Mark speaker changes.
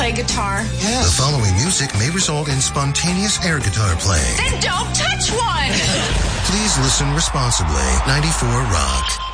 Speaker 1: play guitar?
Speaker 2: Yes. The following music may result in spontaneous air guitar playing.
Speaker 1: Then don't touch one!
Speaker 2: Please listen responsibly. 94 Rock.